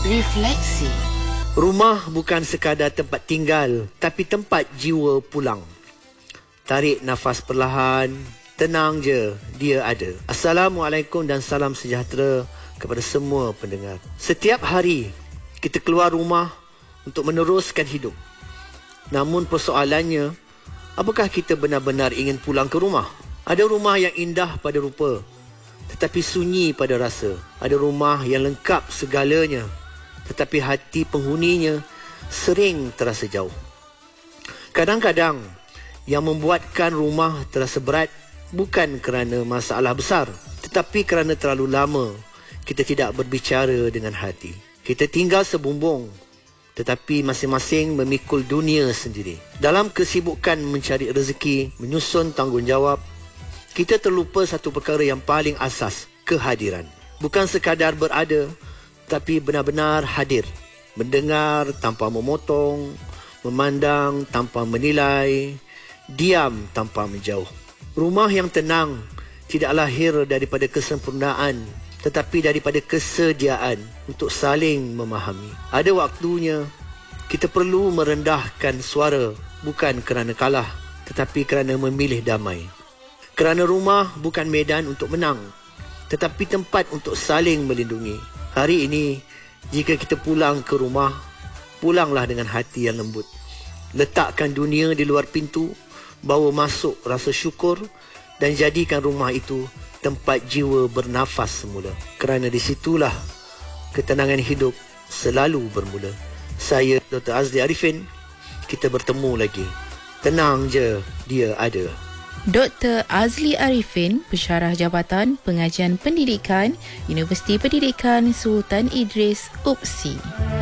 Refleksi. Rumah bukan sekadar tempat tinggal, tapi tempat jiwa pulang. Tarik nafas perlahan, tenang je, dia ada. Assalamualaikum dan salam sejahtera kepada semua pendengar. Setiap hari, kita keluar rumah untuk meneruskan hidup. Namun persoalannya, apakah kita benar-benar ingin pulang ke rumah? Ada rumah yang indah pada rupa, tetapi sunyi pada rasa. Ada rumah yang lengkap segalanya, tetapi hati penghuninya sering terasa jauh. Kadang-kadang, yang membuatkan rumah terasa berat bukan kerana masalah besar, tetapi kerana terlalu lama kita tidak berbicara dengan hati. Kita tinggal sebumbung, tetapi masing-masing memikul dunia sendiri. Dalam kesibukan mencari rezeki, menyusun tanggungjawab, kita terlupa satu perkara yang paling asas, kehadiran. Bukan sekadar berada, tapi benar-benar hadir. Mendengar tanpa memotong, memandang tanpa menilai, diam tanpa menjauh. Rumah yang tenang tidak lahir daripada kesempurnaan, tetapi daripada kesediaan untuk saling memahami. Ada waktunya kita perlu merendahkan suara, bukan kerana kalah, tetapi kerana memilih damai. Kerana rumah bukan medan untuk menang, tetapi tempat untuk saling melindungi. Hari ini, jika kita pulang ke rumah, pulanglah dengan hati yang lembut. Letakkan dunia di luar pintu, bawa masuk rasa syukur dan jadikan rumah itu tempat jiwa bernafas semula. Kerana di situlah ketenangan hidup selalu bermula. Saya Dr. Azli Arifin, kita bertemu lagi. Tenang je, dia ada. Dr. Azli Arifin, Pensyarah Jabatan Pengajian Pendidikan, Universiti Pendidikan Sultan Idris, UPSI.